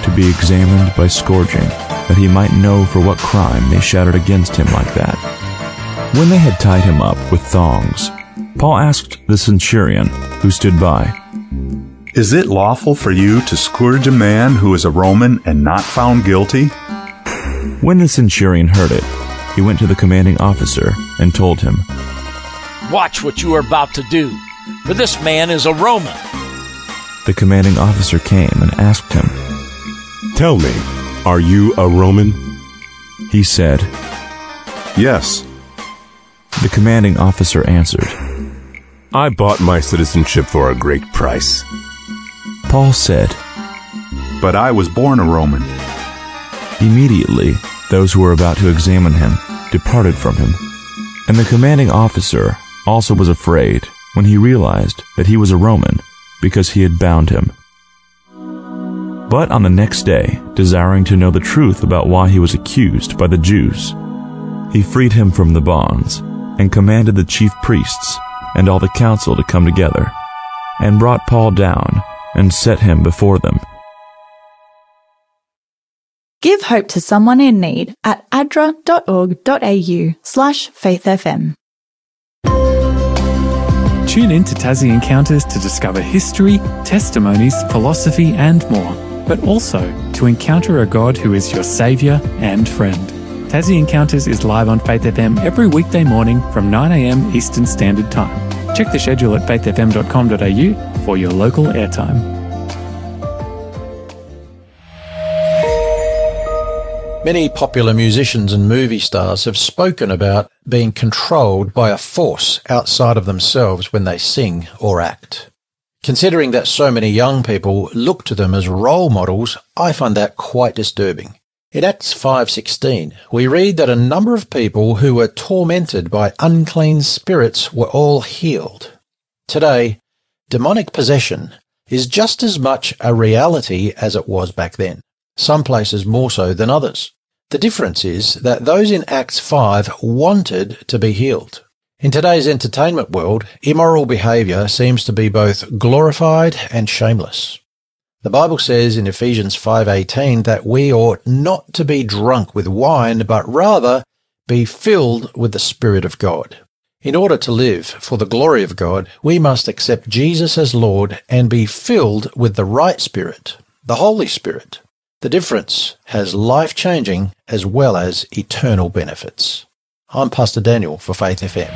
to be examined by scourging, that he might know for what crime they shouted against him like that. When they had tied him up with thongs, Paul asked the centurion who stood by, "Is it lawful for you to scourge a man who is a Roman and not found guilty?" When the centurion heard it, he went to the commanding officer and told him, "Watch what you are about to do, for this man is a Roman." The commanding officer came and asked him, "Tell me, are you a Roman?" He said, "Yes." The commanding officer answered, "I bought my citizenship for a great price." Paul said, "But I was born a Roman." Immediately, those who were about to examine him departed from him, and the commanding officer also was afraid when he realized that he was a Roman, because he had bound him. But on the next day, desiring to know the truth about why he was accused by the Jews, he freed him from the bonds, and commanded the chief priests and all the council to come together, and brought Paul down and set him before them. Give hope to someone in need at adra.org.au/faithfm. Tune in to Tassie Encounters to discover history, testimonies, philosophy and more, but also to encounter a God who is your saviour and friend. Tassie Encounters is live on Faith FM every weekday morning from 9 a.m. Eastern Standard Time. Check the schedule at faithfm.com.au for your local airtime. Many popular musicians and movie stars have spoken about being controlled by a force outside of themselves when they sing or act. Considering that so many young people look to them as role models, I find that quite disturbing. In Acts 5:16, we read that a number of people who were tormented by unclean spirits were all healed. Today, demonic possession is just as much a reality as it was back then, some places more so than others. The difference is that those in Acts 5 wanted to be healed. In today's entertainment world, immoral behaviour seems to be both glorified and shameless. The Bible says in Ephesians 5:18 that we ought not to be drunk with wine, but rather be filled with the Spirit of God. In order to live for the glory of God, we must accept Jesus as Lord and be filled with the right Spirit, the Holy Spirit. The difference has life-changing as well as eternal benefits. I'm Pastor Daniel for Faith FM.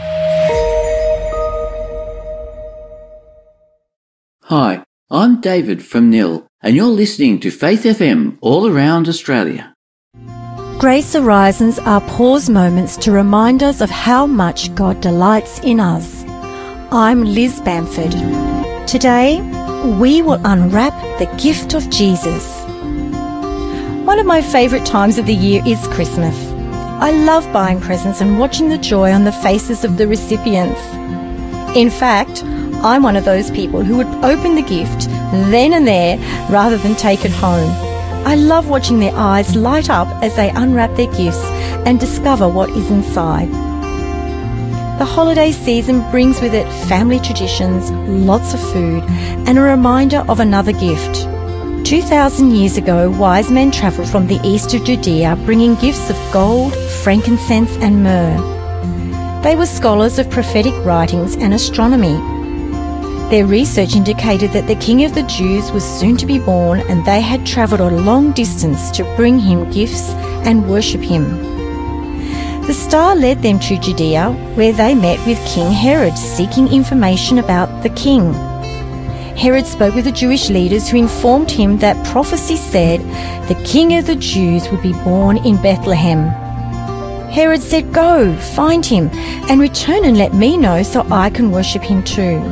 Hi, I'm David from Nil, and you're listening to Faith FM all around Australia. Grace Horizons are pause moments to remind us of how much God delights in us. I'm Liz Bamford. Today, we will unwrap the gift of Jesus. One of my favourite times of the year is Christmas. I love buying presents and watching the joy on the faces of the recipients. In fact, I'm one of those people who would open the gift then and there rather than take it home. I love watching their eyes light up as they unwrap their gifts and discover what is inside. The holiday season brings with it family traditions, lots of food, and a reminder of another gift. 2,000 years ago, wise men travelled from the east of Judea bringing gifts of gold, frankincense and myrrh. They were scholars of prophetic writings and astronomy. Their research indicated that the King of the Jews was soon to be born, and they had travelled a long distance to bring him gifts and worship him. The star led them to Judea, where they met with King Herod, seeking information about the king. Herod spoke with the Jewish leaders, who informed him that prophecy said the King of the Jews would be born in Bethlehem. Herod said, "Go, find him, and return and let me know so I can worship him too."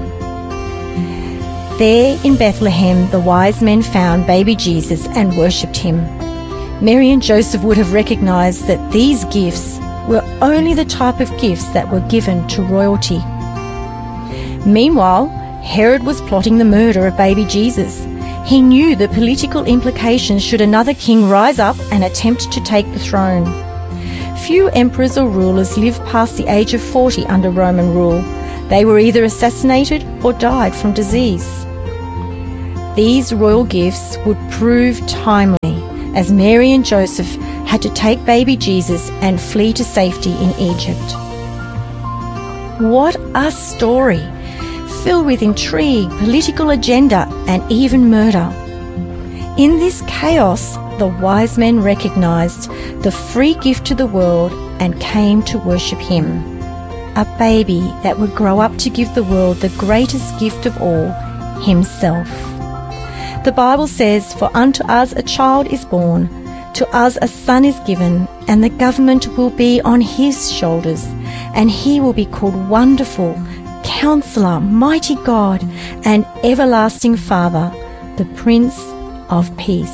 There in Bethlehem, the wise men found baby Jesus and worshipped him. Mary and Joseph would have recognised that these gifts were only the type of gifts that were given to royalty. Meanwhile, Herod was plotting the murder of baby Jesus. He knew the political implications should another king rise up and attempt to take the throne. Few emperors or rulers lived past the age of 40 under Roman rule. They were either assassinated or died from disease. These royal gifts would prove timely. as Mary and Joseph had to take baby Jesus and flee to safety in Egypt. What a story, filled with intrigue, political agenda, and even murder. In this chaos, the wise men recognized the free gift to the world and came to worship him, a baby that would grow up to give the world the greatest gift of all, himself. The Bible says, "For unto us a child is born, to us a son is given, and the government will be on his shoulders, and he will be called Wonderful, Counselor, Mighty God, and Everlasting Father, the Prince of Peace."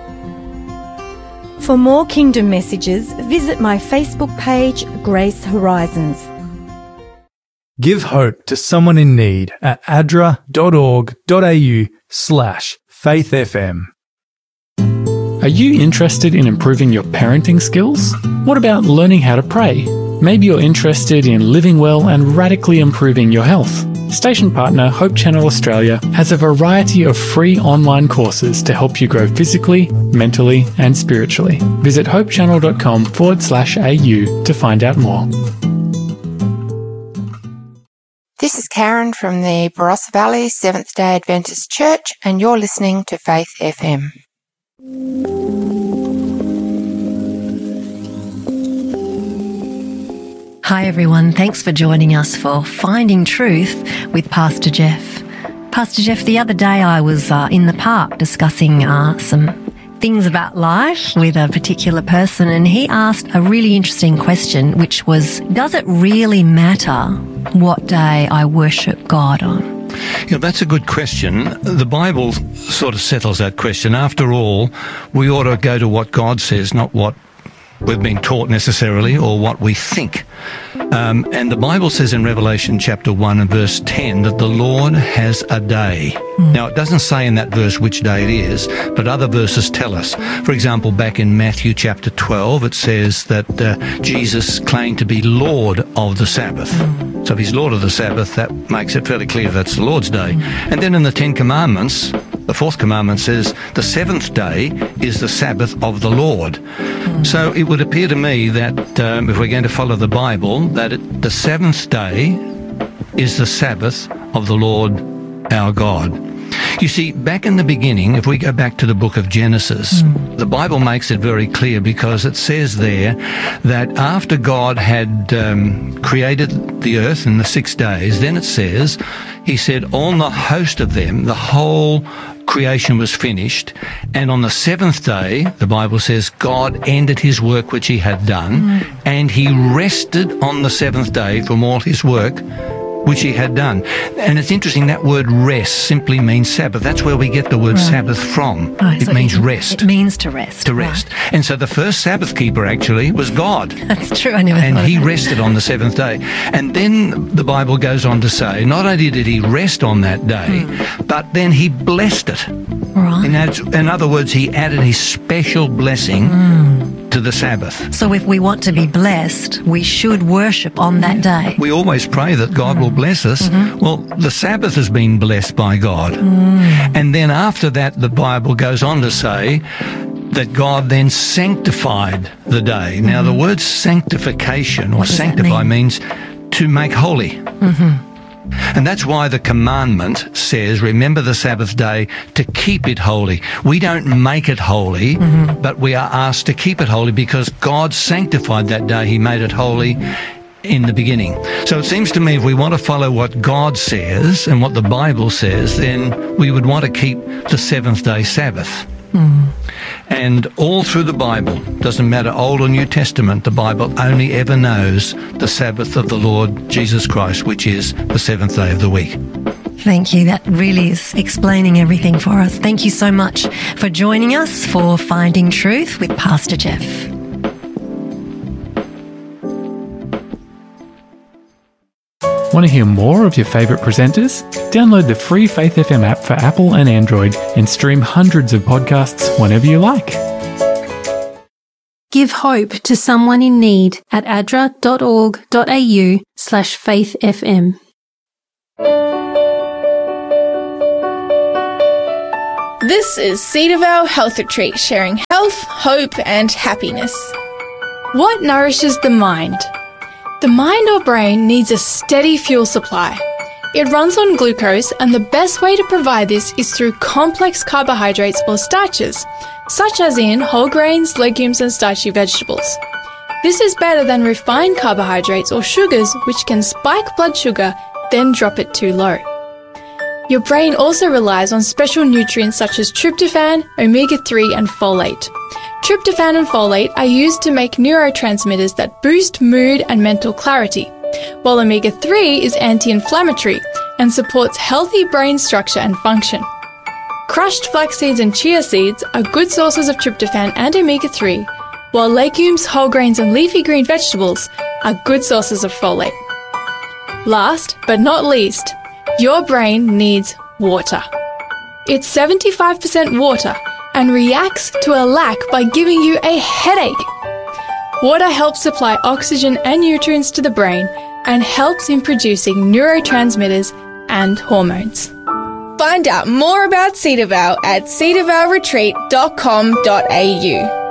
For more Kingdom messages, visit my Facebook page, Grace Horizons. Give hope to someone in need at adra.org.au/faithfm. Are you interested in improving your parenting skills? What about learning how to pray? Maybe you're interested in living well and radically improving your health. Station partner Hope Channel Australia has a variety of free online courses to help you grow physically, mentally and spiritually. Visit hopechannel.com/au to find out more. This is Karen from the Barossa Valley Seventh-day Adventist Church, and you're listening to Faith FM. Hi everyone, thanks for joining us for Finding Truth with Pastor Jeff. Pastor Jeff, the other day I was in the park discussing some things about life with a particular person, and he asked a really interesting question, which was, does it really matter what day I worship God on? Yeah, that's a good question. The Bible sort of settles that question. After all, we ought to go to what God says, not what we've been taught necessarily or what we think. And the Bible says in Revelation chapter 1 and verse 10 that the Lord has a day. Now, it doesn't say in that verse which day it is, but other verses tell us. For example, back in Matthew chapter 12, it says that Jesus claimed to be Lord of the Sabbath. So if he's Lord of the Sabbath, that makes it fairly clear that's the Lord's day. And then in the Ten Commandments, the fourth commandment says the seventh day is the Sabbath of the Lord. So it would appear to me that if we're going to follow the Bible, that the seventh day is the Sabbath of the Lord our God. You see, back in the beginning, if we go back to the book of Genesis, the Bible makes it very clear, because it says there that after God had created the earth in the 6 days, then it says, he said, on the host of them, the whole creation was finished, and on the seventh day, the Bible says, God ended his work which he had done, and he rested on the seventh day from all his work which he had done. And it's interesting, that word rest simply means Sabbath. That's where we get the word Sabbath from. It means rest. It means to rest. To rest. Right. And so the first Sabbath keeper actually was God. That's true. I never thought of that. And he rested on the seventh day. And then the Bible goes on to say, not only did he rest on that day, but then he blessed it. Right. In other words, he added his special blessing to the Sabbath. So if we want to be blessed, we should worship on that day. We always pray that God will bless us. Well, the Sabbath has been blessed by God. And then after that, the Bible goes on to say that God then sanctified the day. Now, the word sanctification or sanctify means to make holy. And that's why the commandment says, remember the Sabbath day to keep it holy. We don't make it holy, but we are asked to keep it holy because God sanctified that day. He made it holy in the beginning. So it seems to me if we want to follow what God says and what the Bible says, then we would want to keep the seventh day Sabbath. And all through the Bible, doesn't matter Old or New Testament, the Bible only ever knows the Sabbath of the Lord Jesus Christ, which is the seventh day of the week. Thank you. That really is explaining everything for us. Thank you so much for joining us for Finding Truth with Pastor Jeff. Want to hear more of your favourite presenters? Download the free Faith FM app for Apple and Android and stream hundreds of podcasts whenever you like. Give hope to someone in need at adra.org.au/faithfm. This is Cedarvale Health Retreat, sharing health, hope and happiness. What nourishes the mind? The mind or brain needs a steady fuel supply. It runs on glucose, and the best way to provide this is through complex carbohydrates or starches, such as in whole grains, legumes and starchy vegetables. This is better than refined carbohydrates or sugars, which can spike blood sugar, then drop it too low. Your brain also relies on special nutrients such as tryptophan, omega-3 and folate. Tryptophan and folate are used to make neurotransmitters that boost mood and mental clarity, while omega-3 is anti-inflammatory and supports healthy brain structure and function. Crushed flax seeds and chia seeds are good sources of tryptophan and omega-3, while legumes, whole grains and leafy green vegetables are good sources of folate. Last but not least, your brain needs water. It's 75% water and reacts to a lack by giving you a headache. Water helps supply oxygen and nutrients to the brain and helps in producing neurotransmitters and hormones. Find out more about Cedarvale at cedarvaleretreat.com.au.